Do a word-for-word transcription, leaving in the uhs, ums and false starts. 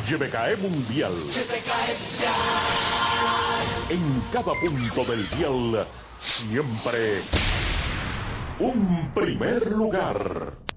Y B K E Mundial. Y B K E Mundial. En cada punto del dial, siempre un primer lugar.